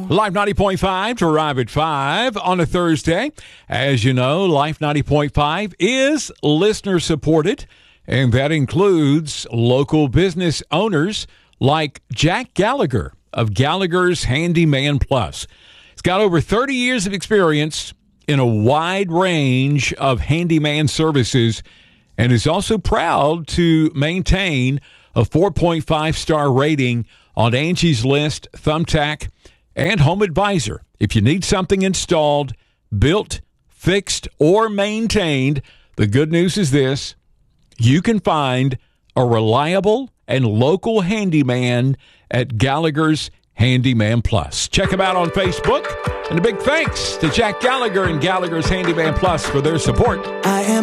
Life 90.5 to arrive at 5 on a Thursday. As you know, Life 90.5 is listener supported, and that includes local business owners like Jack Gallagher of Gallagher's Handyman Plus. He's got over 30 years of experience in a wide range of handyman services and is also proud to maintain a 4.5-star rating on Angie's List, Thumbtack, and Home Advisor. If you need something installed, built, fixed, or maintained, the good news is this: you can find a reliable and local handyman at Gallagher's Handyman Plus. Check them out on Facebook. And a big thanks to Jack Gallagher and Gallagher's Handyman Plus for their support.